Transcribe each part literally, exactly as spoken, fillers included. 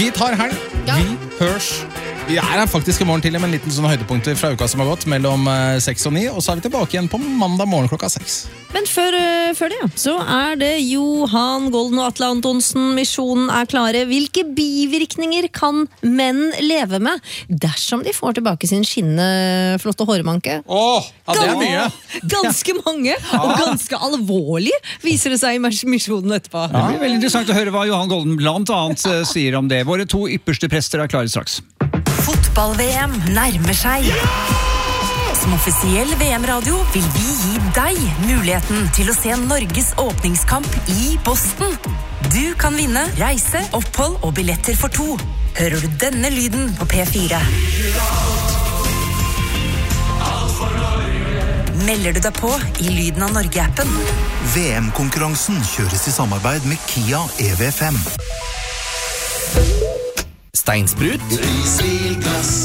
Vi tar helg, ja. Vi hørs. Vi er her faktisk i morgen til med en liten sånn høydepunkter fra uka som har gått mellom seks og ni, og så er vi tilbake igjen på mandag morgen klokka seks. Men før, før det, så er det Johan Golden og Atle Antonsen, misjonen er klare. Hvilke bivirkninger kan menn leve med dersom de får tilbake sin skinnende flotte hårmanke? Åh, ja, det er mye. Ganske mange, og ganske alvorlig, viser det seg i misjonen etterpå. Ja, det blir veldig interessant å høre hva Johan Golden blant annet uh, sier om det. Våre to ypperste prester er klare straks. Fotball-V M nærmer seg. Som offisiell V M-radio vil vi gi deg muligheten til å se Norges åpningskamp i Boston. Du kan vinne reise, opphold og billetter for to. Hører du denne lyden på P fire? Melder du deg på i Lyden av Norge-appen? V M-konkurransen kjøres i samarbeid med Kia E V fem. Steinsprut. Risvilglass.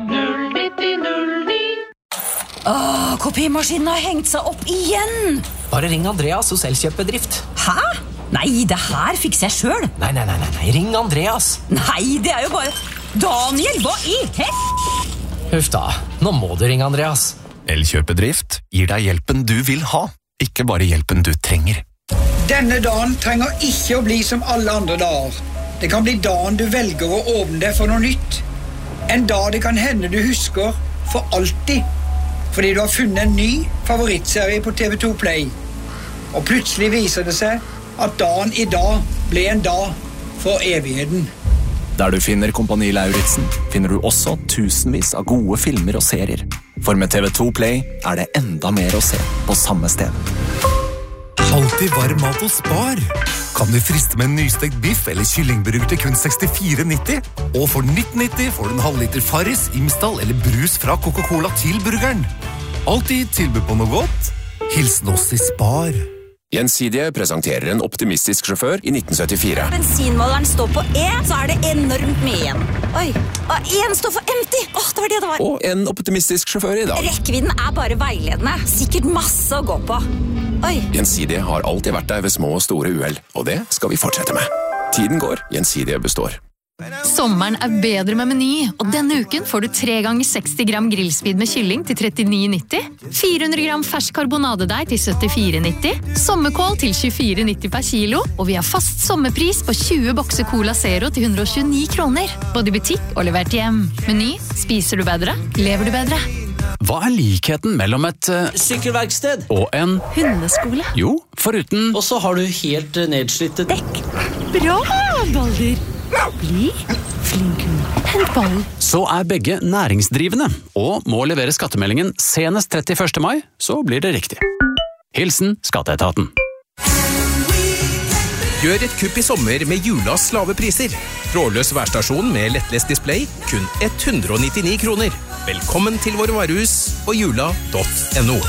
Åh, kopimaskinen har hengt seg opp igjen! Bare ring Andreas hos Elkjøpbedrift. Hæ? Nei, det her fikser jeg selv. Nei, nei, nei, nei, ring Andreas. Nei, det er jo bare... Daniel, hva i hel... Huff da, nå må du ringe Andreas. Elkjøpbedrift gir deg hjelpen du vil ha, ikke bare hjelpen du trenger. Denne dagen trenger ikke å bli som alle andre dager. Det kan bli dagen du velger å åpne deg for noe nytt. En dag det kan hende du husker for alltid. Fordi du har funnet en ny favorittserie på T V to Play. Og plutselig viser det seg at dagen i dag ble en dag for evigheten. Der du finner Kompani Lauritzen, finner du også tusenvis av gode filmer og serier. For med T V to Play er det enda mer å se på samme sted. Alltid varm mat hos Spar. Kan du friste med en nystekt biff eller kyllingburger til kun sekstifire nitti? Og for nitten nitti får du en halvliter Farris, Imsdal eller brus fra Coca-Cola til burgeren. Alltid tilbud på noe godt. Hilsen oss i Spar. Gjensidige presenterer en optimistisk sjåfør i nitten syttifire. Bensinmåleren står på E, så er det enormt mye igjen. Oi, og en står for empty. Åh, det var det det var. Og en optimistisk sjåfør i dag. Rekkevidden er bare veiledende. Sikkert masse å gå på. Oi. Gjensidige har alltid vært der ved små og store uhell, og det skal vi fortsette med. Tiden går, Gjensidige består. Sommeren er bedre med Meny, og denne uken får du tre ganger seksti gram grillspid med kylling til trettini nitti, fire hundre gram fersk karbonadedeig til syttifire nitti, sommerkål til tjuefire nitti per kilo, og vi har fast sommerpris på tjue bokser Cola Zero til hundre og tjueni kroner, både i butikk og levert hjem. Meny, spiser du bedre, lever du bedre. Hva er likheten mellom et uh, sykkelverksted og en hundeskole? Jo, foruten... Og så har du helt uh, nedslitte dekk. Bra, Balder! Bli flink, hent ballen. Så er begge næringsdrivende, og må levere skattemeldingen senest trettiførste mai, så blir det riktig. Hilsen Skatteetaten. Gjør et kupp i sommer med Julas lave priser. Trådløs værstasjon med lettlest display, kun hundre og nittini kroner. Velkommen til våre varehus på jula punktum no.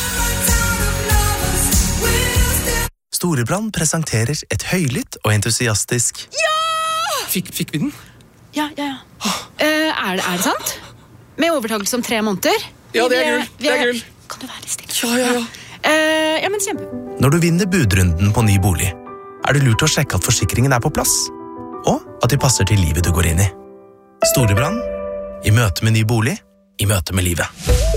Storebrand presenterer et høylytt og entusiastisk... Ja! Fikk, fikk vi den? Ja, ja, ja. Uh, er, det, er det sant? Med overtakelse om tre måneder? Ja, det er gull. Det er gull. Kan du være litt stille? Ja, ja, ja. Uh, ja, men kjempe. Når du vinner budrunden på ny bolig, er det lurt å sjekke at forsikringen er på plass, og at de passer til livet du går inn i. Storebrand, i møte med ny bolig, i møte med livet.